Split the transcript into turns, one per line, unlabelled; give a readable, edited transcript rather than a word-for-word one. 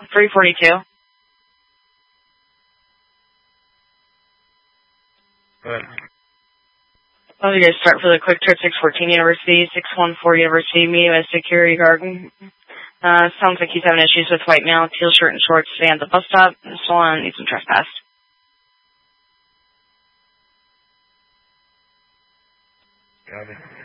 342.
Good.
Oh, you guys start for the Quick Trip 614 University, 614 University, meet him as security guard. Sounds like he's having issues with white male, teal shirt and shorts today at the bus stop. Stolen, needs some trespass.
Got it.